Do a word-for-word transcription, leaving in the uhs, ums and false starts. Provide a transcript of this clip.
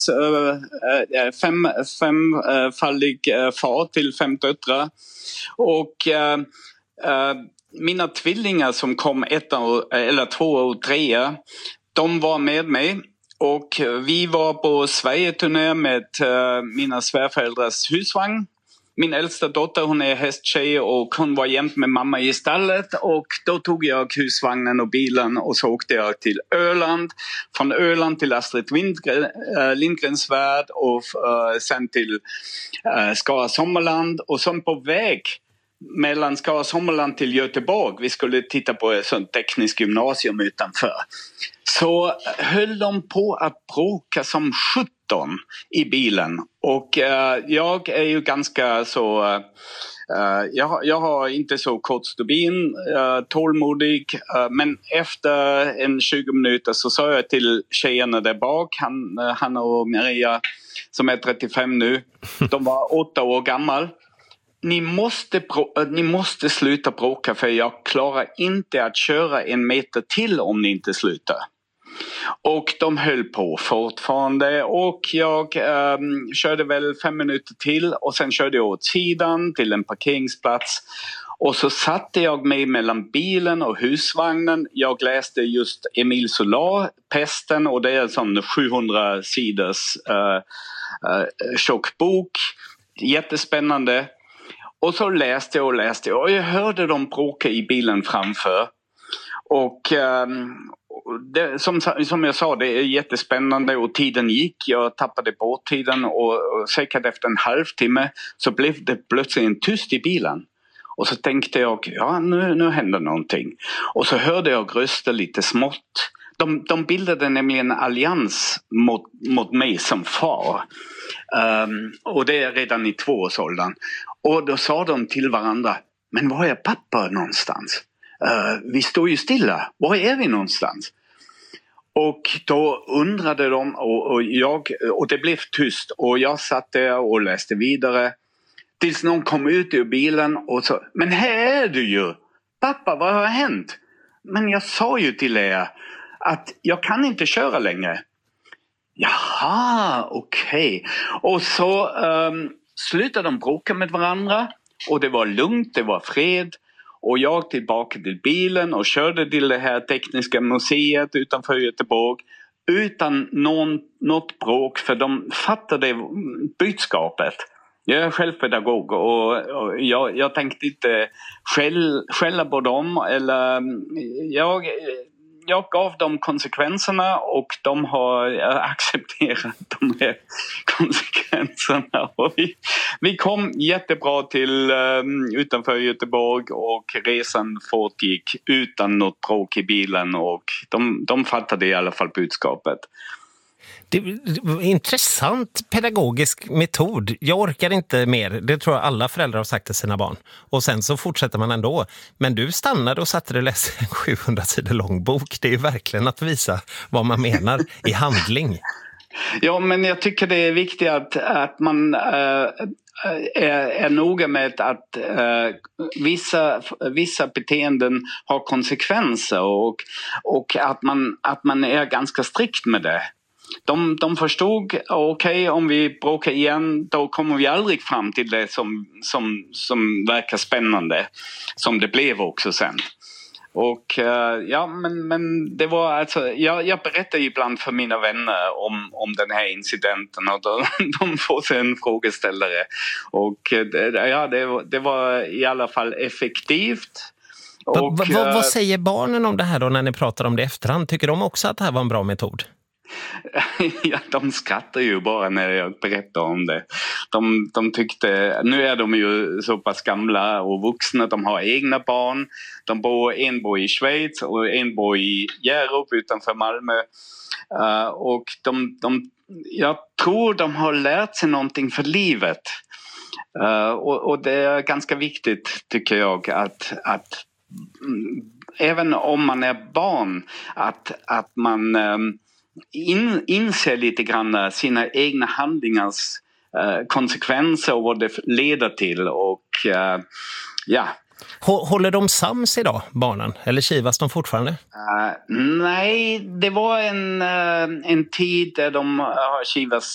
äh, fem, femfaldig äh, far till fem döttrar. Och äh, äh, mina tvillingar som kom ett år, eller två och tre, de var med mig. Och vi var på Sverige-turné med äh, mina svärföräldrars husvagn. Min äldsta dotter, hon är hästtjej och hon var jämt med mamma i stallet. Och då tog jag husvagnen och bilen och så åkte jag till Öland. Från Öland till Astrid Lindgren, äh, Lindgrens värld och äh, sen till äh, Skara Sommarland. Och sen på väg mellan Skara Sommarland till Göteborg. Vi skulle titta på ett sånt tekniskt gymnasium utanför. Så höll de på att bråka som sjutton i bilen. Och uh, jag är ju ganska så... Uh, jag, jag har inte så kort stubin, uh, tålmodig. Uh, men efter en tjugo minuter så sa jag till tjejerna där bak, han, uh, Hanna och Maria som är trettiofem nu. De var åtta år gammal. Ni måste, ni måste sluta bråka för jag klarar inte att köra en meter till om ni inte slutar. Och de höll på fortfarande och jag eh, körde väl fem minuter till och sen körde jag åt sidan till en parkeringsplats. Och så satte jag mig mellan bilen och husvagnen. Jag läste just Emile Zola, Pesten, och det är en sån sjuhundra sidors eh, eh, tjock bok. Jättespännande. Och så läste jag och läste och jag hörde dem bråka i bilen framför. Och eh, det, som, som jag sa, det är jättespännande och tiden gick. Jag tappade bort tiden och, och säkert efter en halvtimme så blev det plötsligt tyst i bilen. Och så tänkte jag, ja nu, nu händer någonting. Och så hörde jag röster lite smått. De, de bildade nämligen en allians mot, mot mig som far. Um, och det är redan i tvåårsåldern. Och då sa de till varandra, men var är pappa någonstans? Uh, vi står ju stilla, var är vi någonstans? Och då undrade de och, och, jag, och det blev tyst. Och jag satt där och läste vidare. Tills någon kom ut ur bilen och sa, men här är du ju! Pappa, vad har hänt? Men jag sa ju till er att jag kan inte köra längre. Jaha, okej. Okay. Och så um, slutade de bråka med varandra. Och det var lugnt, det var fred. Och jag tillbaka till bilen och körde till det här tekniska museet utanför Göteborg. Utan någon, något bråk, för de fattade budskapet. Jag är själv pedagog och, och jag, jag tänkte inte skäll, skälla på dem. Eller, jag, jag gav dem konsekvenserna och de har accepterat de här konsekvenserna. Och vi, vi kom jättebra till um, utanför Göteborg och resan fortgick utan något bråk i bilen och de, de fattade i alla fall budskapet. Det var en intressant pedagogisk metod. Jag orkar inte mer. Det tror jag alla föräldrar har sagt till sina barn. Och sen så fortsätter man ändå. Men du stannade och satte dig och läste en sjuhundra sidor lång bok. Det är ju verkligen att visa vad man menar i handling. Ja, men jag tycker det är viktigt att, att man äh, är, är noga med att äh, vissa, vissa beteenden har konsekvenser och, och att, man, att man är ganska strikt med det. De, de förstod, okej, okay, om vi bråkar igen då kommer vi aldrig fram till det som, som, som verkar spännande, som det blev också sen. Och uh, ja, men, men det var alltså, jag, jag berättar ibland för mina vänner om, om den här incidenten och de, de får sig en frågeställare. Och det, ja, det, det var i alla fall effektivt. Och, va, va, vad säger barnen om det här då när ni pratar om det efterhand? Tycker de också att det här var en bra metod? Ja, de skrattar ju bara när jag berättar om det. De, de tyckte, nu är de ju så pass gamla och vuxna, de har egna barn. De bor, en bor i Schweiz och en bor i Hjärup utanför Malmö. Uh, och de, de, jag tror de har lärt sig någonting för livet. Uh, och, och det är ganska viktigt tycker jag att, att mm, även om man är barn att, att man um, In, inser lite grann sina egna handlingars uh, konsekvenser och vad det leder till och uh, ja. Håller de sams idag, barnen? Eller kivas de fortfarande? Uh, nej, det var en, uh, en tid där de har kivas